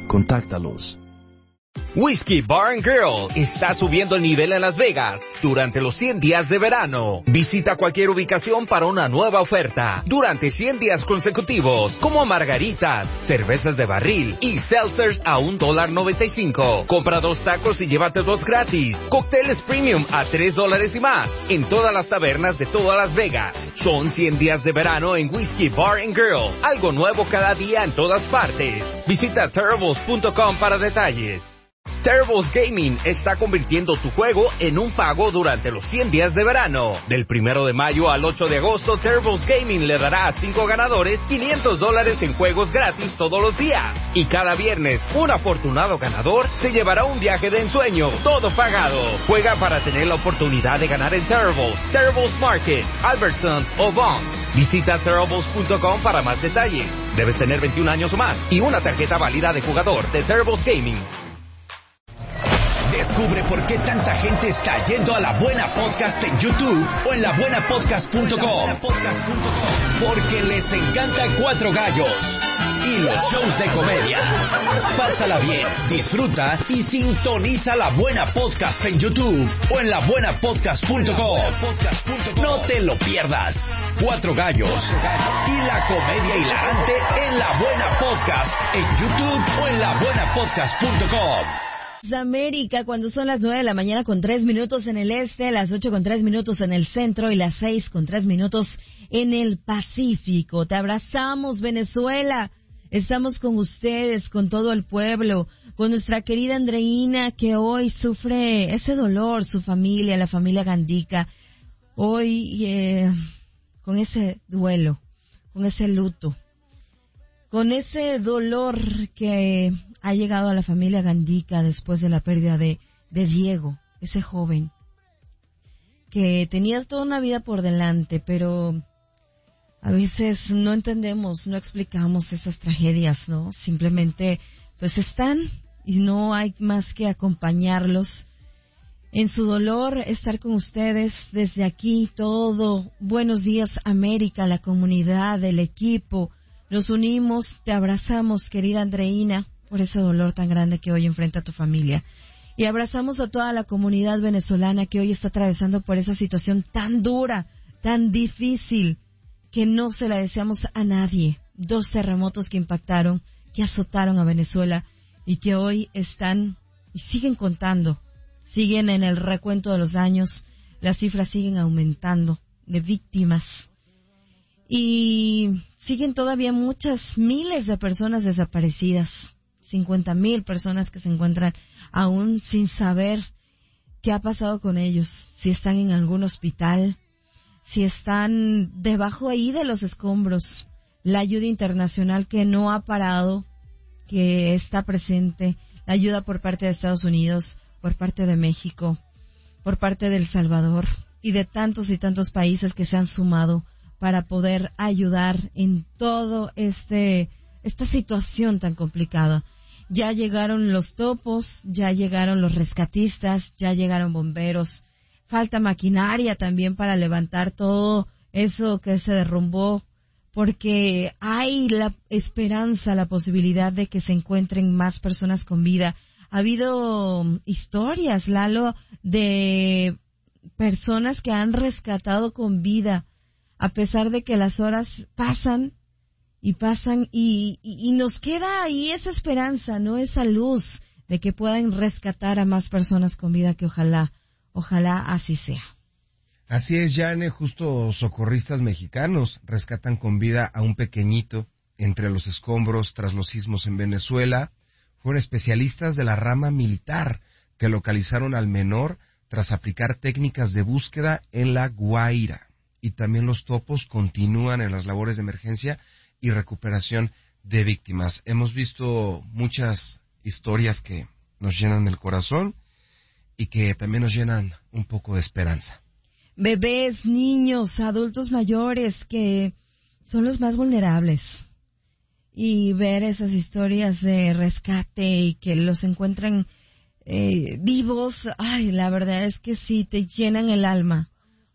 Contáctalos. Whiskey Bar and Grill está subiendo el nivel en Las Vegas durante los 100 días de verano. Visita cualquier ubicación para una nueva oferta durante 100 días consecutivos, como margaritas, cervezas de barril y seltzers a $1.95. Compra 2 tacos y llévate 2 gratis. Cócteles premium a $3 y más en todas las tabernas de toda Las Vegas. Son 100 días de verano en Whiskey Bar and Grill. Algo nuevo cada día en todas partes. Visita Terribles.com para detalles. Terribles Gaming está convirtiendo tu juego en un pago durante los 100 días de verano. Del 1 de mayo al 8 de agosto, Terribles Gaming le dará a 5 ganadores $500 en juegos gratis todos los días. Y cada viernes, un afortunado ganador se llevará un viaje de ensueño, todo pagado. Juega para tener la oportunidad de ganar en Terribles, Terribles Market, Albertsons o Vons. Visita Terribles.com para más detalles. Debes tener 21 años o más y una tarjeta válida de jugador de Terribles Gaming. Descubre por qué tanta gente está yendo a La Buena Podcast en YouTube o en labuenapodcast.com. Porque les encanta Cuatro Gallos y los shows de comedia. Pásala bien, disfruta y sintoniza La Buena Podcast en YouTube o en labuenapodcast.com. No te lo pierdas. Cuatro Gallos y la comedia hilarante en La Buena Podcast en YouTube o en labuenapodcast.com. América, cuando son las 9 de la mañana con 3 minutos en el este, las 8 con 3 minutos en el centro y las 6 con 3 minutos en el Pacífico. Te abrazamos, Venezuela. Estamos con ustedes, con todo el pueblo, con nuestra querida Andreina, que hoy sufre ese dolor, su familia, la familia Gandica. Hoy, con ese duelo, con ese luto, con ese dolor que ha llegado a la familia Gandica después de la pérdida de Diego, ese joven que tenía toda una vida por delante, pero a veces no entendemos, no explicamos esas tragedias, ¿no? Simplemente pues están y no hay más que acompañarlos en su dolor, estar con ustedes desde aquí todo. Buenos días, América, la comunidad, el equipo. Nos unimos, te abrazamos, querida Andreina, por ese dolor tan grande que hoy enfrenta tu familia. Y abrazamos a toda la comunidad venezolana que hoy está atravesando por esa situación tan dura, tan difícil, que no se la deseamos a nadie. 2 terremotos que impactaron, que azotaron a Venezuela y que hoy están y siguen contando, siguen en el recuento de los daños, las cifras siguen aumentando de víctimas. Y siguen todavía muchas miles de personas desaparecidas, 50,000 personas que se encuentran aún sin saber qué ha pasado con ellos, si están en algún hospital, si están debajo ahí de los escombros. La ayuda internacional que no ha parado, que está presente, la ayuda por parte de Estados Unidos, por parte de México, por parte de El Salvador y de tantos y tantos países que se han sumado para poder ayudar en todo esta situación tan complicada. Ya llegaron los topos, ya llegaron los rescatistas, ya llegaron bomberos. Falta maquinaria también para levantar todo eso que se derrumbó, porque hay la esperanza, la posibilidad de que se encuentren más personas con vida. Ha habido historias, Lalo, de personas que han rescatado con vida, a pesar de que las horas pasan y nos queda ahí esa esperanza, ¿no? Esa luz de que puedan rescatar a más personas con vida, que ojalá así sea. Así es, Jane, justo socorristas mexicanos rescatan con vida a un pequeñito entre los escombros tras los sismos en Venezuela. Fueron especialistas de la rama militar que localizaron al menor tras aplicar técnicas de búsqueda en La Guaira. Y también los topos continúan en las labores de emergencia y recuperación de víctimas. Hemos visto muchas historias que nos llenan el corazón y que también nos llenan un poco de esperanza. Bebés, niños, adultos mayores que son los más vulnerables. Y ver esas historias de rescate y que los encuentran vivos, ay, la verdad es que sí, te llenan el alma.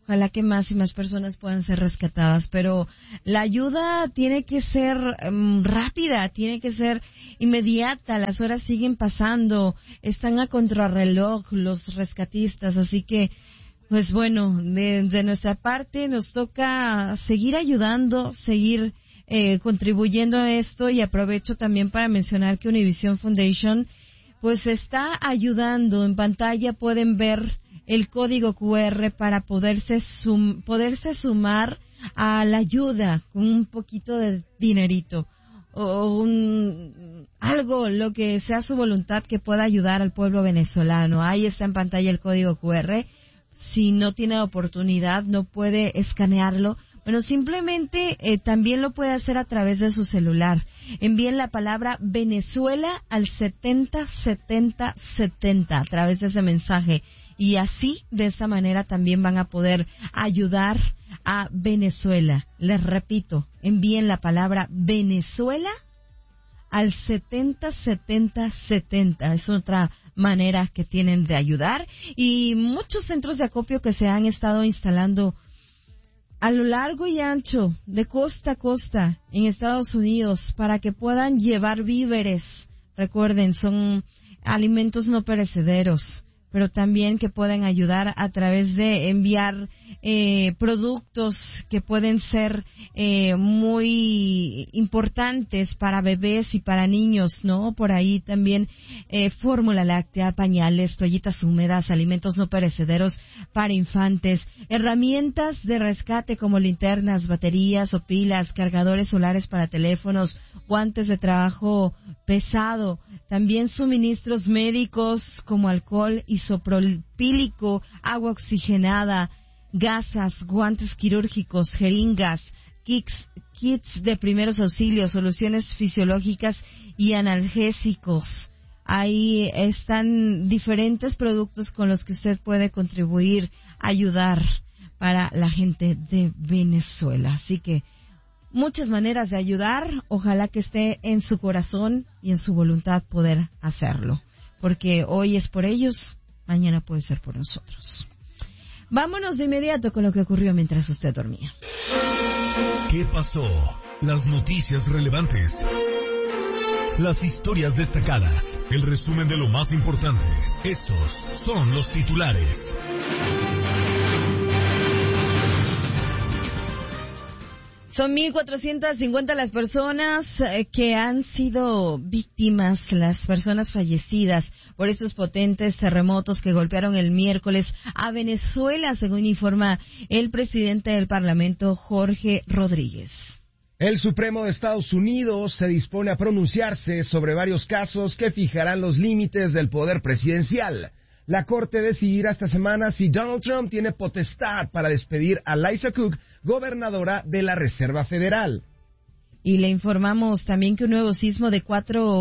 Ojalá que más y más personas puedan ser rescatadas, pero la ayuda tiene que ser rápida, tiene que ser inmediata, las horas siguen pasando, están a contrarreloj los rescatistas, así que, pues bueno, de nuestra parte nos toca seguir ayudando, seguir contribuyendo a esto, y aprovecho también para mencionar que Univision Foundation pues está ayudando. En pantalla pueden ver el código QR para poderse sumar a la ayuda con un poquito de dinerito o algo, lo que sea su voluntad, que pueda ayudar al pueblo venezolano. Ahí está en pantalla el código QR. Si no tiene oportunidad, no puede escanearlo, bueno, simplemente también lo puede hacer a través de su celular. Envíen la palabra Venezuela al 707070 a través de ese mensaje. Y así, de esa manera, también van a poder ayudar a Venezuela. Les repito, envíen la palabra Venezuela al 707070. Es otra manera que tienen de ayudar. Y muchos centros de acopio que se han estado instalando a lo largo y ancho, de costa a costa, en Estados Unidos, para que puedan llevar víveres. Recuerden, son alimentos no perecederos, pero también que pueden ayudar a través de enviar productos que pueden ser muy importantes para bebés y para niños, ¿no? Por ahí también fórmula láctea, pañales, toallitas húmedas, alimentos no perecederos para infantes, herramientas de rescate como linternas, baterías o pilas, cargadores solares para teléfonos, guantes de trabajo pesado, también suministros médicos como alcohol isopropílico, agua oxigenada, gasas, guantes quirúrgicos, jeringas, kits de primeros auxilios, soluciones fisiológicas y analgésicos. Ahí están diferentes productos con los que usted puede contribuir, ayudar para la gente de Venezuela. Así que muchas maneras de ayudar. Ojalá que esté en su corazón y en su voluntad poder hacerlo, porque hoy es por ellos, mañana puede ser por nosotros. Vámonos de inmediato con lo que ocurrió mientras usted dormía. ¿Qué pasó? Las noticias relevantes, las historias destacadas, el resumen de lo más importante. Estos son los titulares. Son 1,450 las personas que han sido víctimas, las personas fallecidas por estos potentes terremotos que golpearon el miércoles a Venezuela, según informa el presidente del Parlamento, Jorge Rodríguez. El Supremo de Estados Unidos se dispone a pronunciarse sobre varios casos que fijarán los límites del poder presidencial. La Corte decidirá esta semana si Donald Trump tiene potestad para despedir a Liza Cook, gobernadora de la Reserva Federal. Y le informamos también que un nuevo sismo de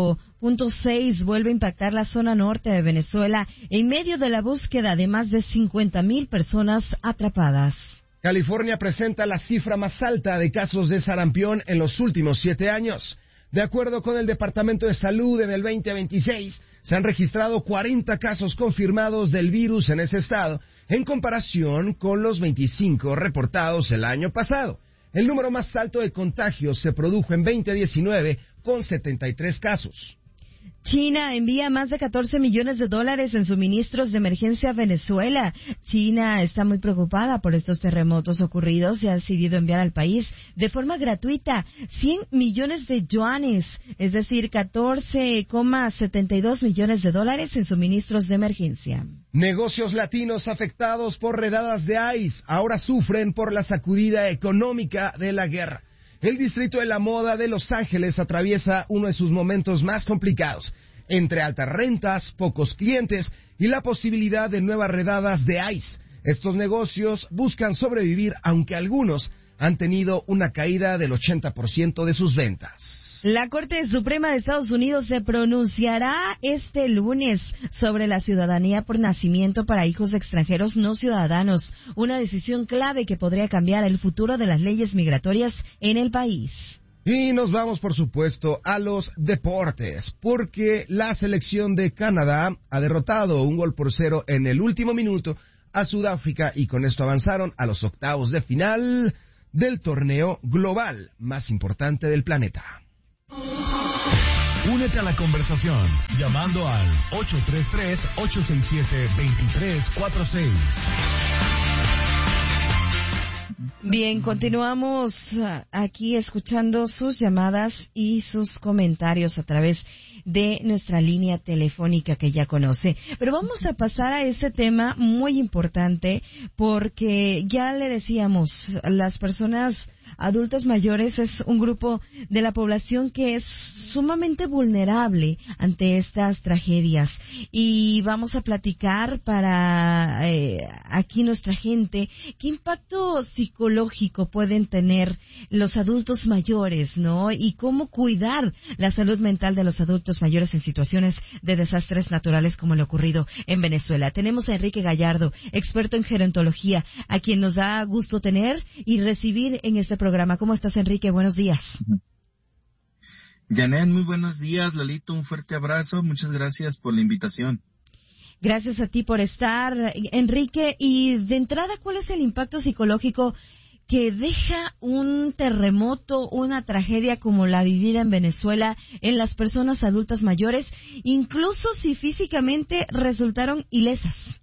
4.6 vuelve a impactar la zona norte de Venezuela en medio de la búsqueda de más de 50,000 personas atrapadas. California presenta la cifra más alta de casos de sarampión en los últimos 7 años. De acuerdo con el Departamento de Salud, en el 2026 se han registrado 40 casos confirmados del virus en ese estado, en comparación con los 25 reportados el año pasado. El número más alto de contagios se produjo en 2019, con 73 casos. China envía más de $14 millones en suministros de emergencia a Venezuela. China está muy preocupada por estos terremotos ocurridos y ha decidido enviar al país de forma gratuita 100 millones de yuanes, es decir, $14,72 millones en suministros de emergencia. Negocios latinos afectados por redadas de ICE ahora sufren por la sacudida económica de la guerra. El distrito de la moda de Los Ángeles atraviesa uno de sus momentos más complicados, entre altas rentas, pocos clientes y la posibilidad de nuevas redadas de ICE. Estos negocios buscan sobrevivir, aunque algunos han tenido una caída del 80% de sus ventas. La Corte Suprema de Estados Unidos se pronunciará este lunes sobre la ciudadanía por nacimiento para hijos de extranjeros no ciudadanos, una decisión clave que podría cambiar el futuro de las leyes migratorias en el país. Y nos vamos, por supuesto, a los deportes, porque la selección de Canadá ha derrotado 1-0 en el último minuto a Sudáfrica y con esto avanzaron a los octavos de final del torneo global más importante del planeta. Únete a la conversación llamando al 833-867-2346. Bien, continuamos aquí escuchando sus llamadas y sus comentarios a través de nuestra línea telefónica que ya conoce. Pero vamos a pasar a ese tema muy importante porque ya le decíamos, las personas adultas mayores es un grupo de la población que es sumamente vulnerable ante estas tragedias. Y vamos a platicar para aquí nuestra gente qué impacto psicológico pueden tener los adultos mayores, ¿no? Y cómo cuidar la salud mental de los adultos mayores en situaciones de desastres naturales como lo ocurrido en Venezuela. Tenemos a Enrique Gallardo, experto en gerontología, a quien nos da gusto tener y recibir en este programa. ¿Cómo estás, Enrique? Buenos días. Janet, muy buenos días. Lalito, un fuerte abrazo. Muchas gracias por la invitación. Gracias a ti por estar, Enrique. Y de entrada, ¿cuál es el impacto psicológico que deja un terremoto, una tragedia como la vivida en Venezuela en las personas adultas mayores, incluso si físicamente resultaron ilesas?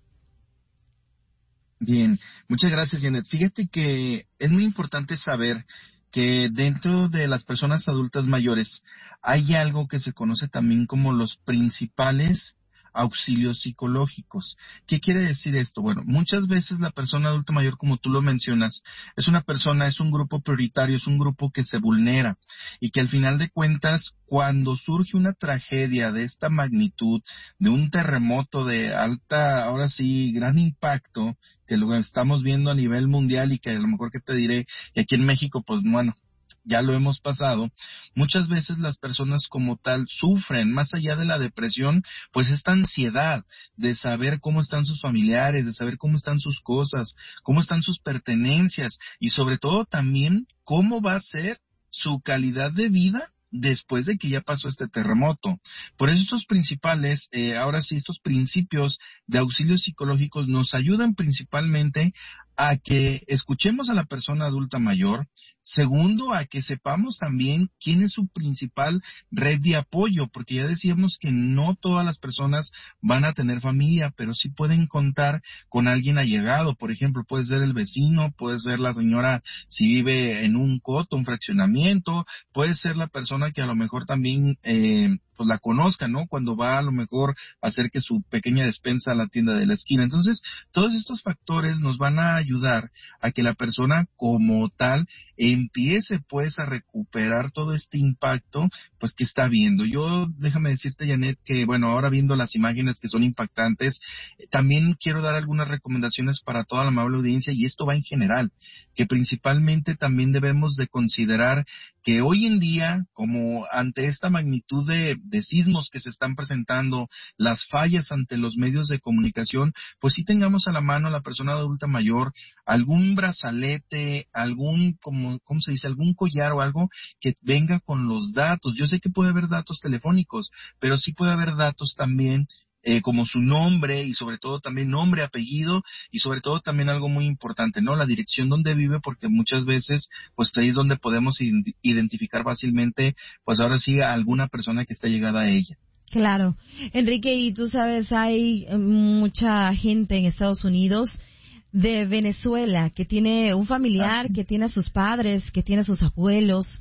Bien, muchas gracias, Janet. Fíjate que es muy importante saber que dentro de las personas adultas mayores hay algo que se conoce también como los principales auxilios psicológicos. ¿Qué quiere decir esto? Bueno, muchas veces la persona adulta mayor, como tú lo mencionas, es un grupo prioritario, es un grupo que se vulnera y que al final de cuentas, cuando surge una tragedia de esta magnitud, de un terremoto de alta, ahora sí, gran impacto, que lo estamos viendo a nivel mundial y que a lo mejor que te diré, que aquí en México, pues bueno, ya lo hemos pasado, muchas veces las personas como tal sufren, más allá de la depresión, pues esta ansiedad de saber cómo están sus familiares, de saber cómo están sus cosas, cómo están sus pertenencias y sobre todo también cómo va a ser su calidad de vida después de que ya pasó este terremoto. Por eso estos principales, ahora sí, estos principios de auxilios psicológicos nos ayudan principalmente a que escuchemos a la persona adulta mayor. Segundo, a que sepamos también quién es su principal red de apoyo, porque ya decíamos que no todas las personas van a tener familia, pero sí pueden contar con alguien allegado. Por ejemplo, puede ser el vecino, puede ser la señora si vive en un coto, un fraccionamiento, puede ser la persona que a lo mejor también pues la conozca, ¿no? Cuando va a lo mejor a hacer que su pequeña despensa a la tienda de la esquina. Entonces, todos estos factores nos van a ayudar a que la persona como tal empiece pues a recuperar todo este impacto pues que está viendo. Yo, déjame decirte, Janet, que bueno, ahora viendo las imágenes que son impactantes, también quiero dar algunas recomendaciones para toda la amable audiencia, y esto va en general, que principalmente también debemos de considerar que hoy en día, como ante esta magnitud de sismos que se están presentando, las fallas ante los medios de comunicación, pues sí tengamos a la mano a la persona adulta mayor algún brazalete, algún, ¿cómo se dice? Algún collar o algo que venga con los datos. Yo sé que puede haber datos telefónicos, pero sí puede haber datos también como su nombre y sobre todo también nombre, apellido y sobre todo también algo muy importante, ¿no? La dirección donde vive, porque muchas veces pues ahí es donde podemos identificar fácilmente pues ahora sí a alguna persona que está llegada a ella. Claro. Enrique, y tú sabes, hay mucha gente en Estados Unidos de Venezuela que tiene un familiar, que tiene a sus padres, que tiene a sus abuelos,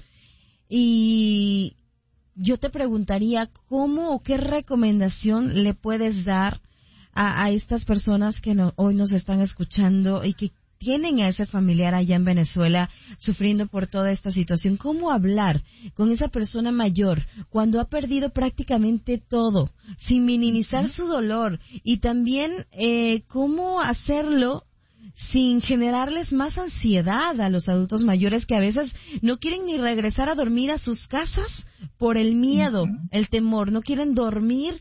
y yo te preguntaría cómo o qué recomendación le puedes dar a estas personas que hoy nos están escuchando y que tienen a ese familiar allá en Venezuela sufriendo por toda esta situación. ¿Cómo hablar con esa persona mayor cuando ha perdido prácticamente todo, sin minimizar su dolor? Y también cómo hacerlo sin generarles más ansiedad a los adultos mayores que a veces no quieren ni regresar a dormir a sus casas por el miedo, el temor, no quieren dormir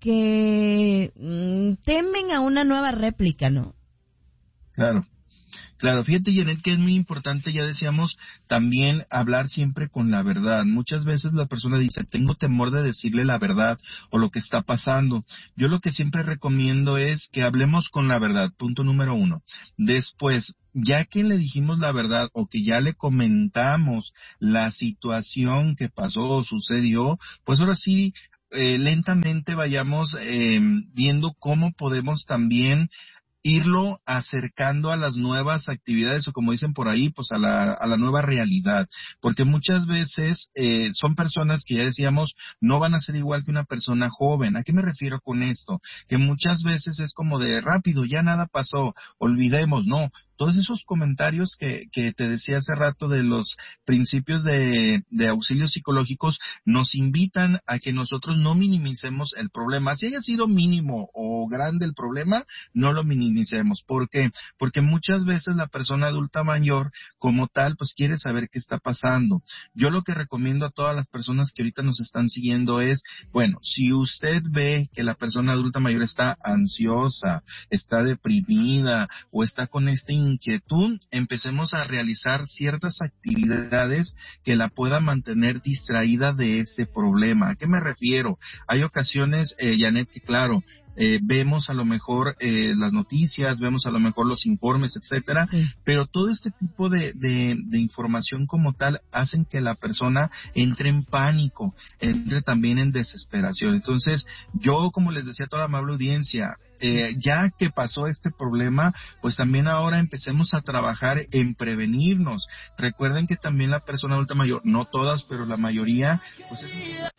porque temen a una nueva réplica, ¿no? Claro. Claro, fíjate, Janet, que es muy importante, ya decíamos, también hablar siempre con la verdad. Muchas veces la persona dice, tengo temor de decirle la verdad o lo que está pasando. Yo lo que siempre recomiendo es que hablemos con la verdad, punto número 1. Después, ya que le dijimos la verdad o que ya le comentamos la situación que pasó o sucedió, pues ahora sí, lentamente vayamos viendo cómo podemos también irlo acercando a las nuevas actividades o como dicen por ahí, pues a la nueva realidad, porque muchas veces son personas que ya decíamos no van a ser igual que una persona joven. ¿A qué me refiero con esto? Que muchas veces es como de rápido, ya nada pasó, olvidemos, no. Todos esos comentarios que te decía hace rato de los principios de auxilios psicológicos nos invitan a que nosotros no minimicemos el problema. Si haya sido mínimo o grande el problema, no lo minimicemos. ¿Por qué? Porque muchas veces la persona adulta mayor como tal pues quiere saber qué está pasando. Yo lo que recomiendo a todas las personas que ahorita nos están siguiendo es, bueno, si usted ve que la persona adulta mayor está ansiosa, está deprimida o está con inquietud, empecemos a realizar ciertas actividades que la puedan mantener distraída de ese problema. ¿A qué me refiero? Hay ocasiones, Janet, que claro, vemos a lo mejor las noticias, vemos a lo mejor los informes, etcétera, sí. Pero todo este tipo de información como tal hacen que la persona entre en pánico, entre también en desesperación. Entonces, yo, como les decía a toda la amable audiencia, ya que pasó este problema, pues también ahora empecemos a trabajar en prevenirnos. Recuerden que también la persona adulta mayor, no todas, pero la mayoría, pues es...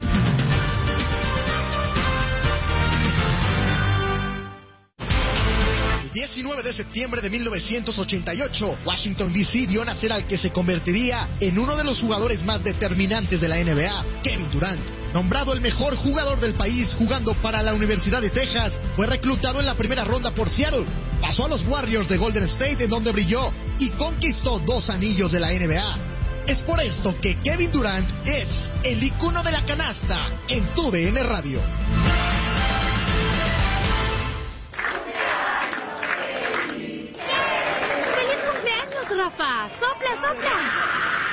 19 de septiembre de 1988, Washington D.C. vio nacer al que se convertiría en uno de los jugadores más determinantes de la NBA, Kevin Durant. Nombrado el mejor jugador del país jugando para la Universidad de Texas, fue reclutado en la primera ronda por Seattle. Pasó a los Warriors de Golden State, en donde brilló y conquistó 2 anillos de la NBA. Es por esto que Kevin Durant es el icono de la canasta en TUDN Radio. Rafa, sopla.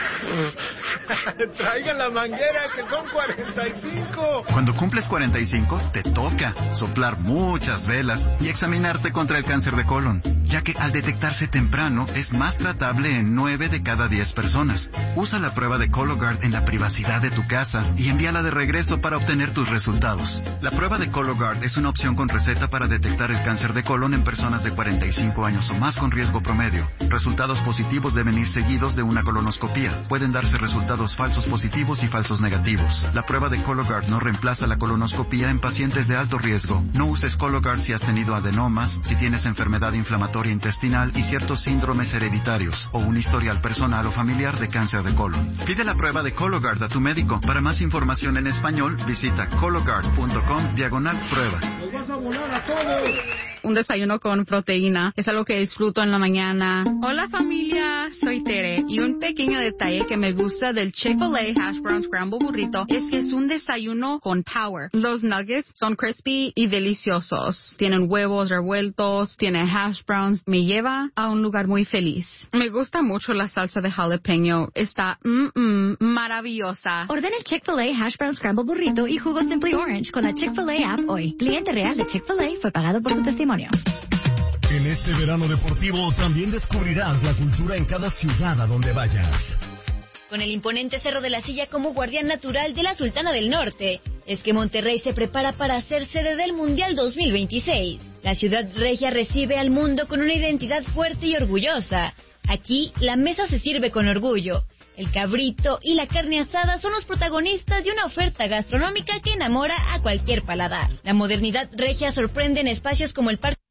Traigan la manguera, que son 45. Cuando cumples 45, te toca soplar muchas velas y examinarte contra el cáncer de colon, ya que al detectarse temprano es más tratable en 9 de cada 10 personas. Usa la prueba de Cologuard en la privacidad de tu casa y envíala de regreso para obtener tus resultados. La prueba de Cologuard es una opción con receta para detectar el cáncer de colon en personas de 45 años o más con riesgo promedio. Resultados positivos deben ir seguidos de una colonoscopía. Pueden darse resultados falsos positivos y falsos negativos. La prueba de Cologuard no reemplaza la colonoscopía en pacientes de alto riesgo. No uses Cologuard si has tenido adenomas, si tienes enfermedad inflamatoria intestinal y ciertos síndromes hereditarios o un historial personal o familiar de cáncer de colon. Pide la prueba de Cologuard a tu médico. Para más información en español, visita cologuard.com/prueba. ¡Nos vas a volar a todos! Un desayuno con proteína es algo que disfruto en la mañana. Hola familia, soy Tere y un pequeño detalle que me gusta del Chick-fil-A Hash Brown Scramble Burrito es que es un desayuno con power. Los nuggets son crispy y deliciosos. Tienen huevos revueltos, tienen hash browns. Me lleva a un lugar muy feliz. Me gusta mucho la salsa de jalapeño. Está maravillosa. Ordena el Chick-fil-A Hash Brown Scramble Burrito y jugo Simply Orange con la Chick-fil-A app hoy. Cliente real de Chick-fil-A fue pagado por su testimonio. En este verano deportivo también descubrirás la cultura en cada ciudad a donde vayas. Con el imponente Cerro de la Silla como guardián natural de la Sultana del Norte, es que Monterrey se prepara para ser sede del Mundial 2026. La ciudad regia recibe al mundo con una identidad fuerte y orgullosa. Aquí, la mesa se sirve con orgullo. El cabrito y la carne asada son los protagonistas de una oferta gastronómica que enamora a cualquier paladar. La modernidad regia sorprende en espacios como el Parque